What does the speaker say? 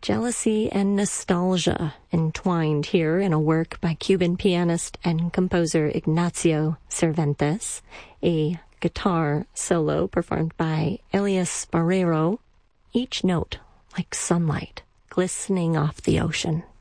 jealousy and nostalgia entwined here in a work by Cuban pianist and composer Ignacio Cervantes, a guitar solo performed by Elias Barrero, each note like sunlight glistening off the ocean.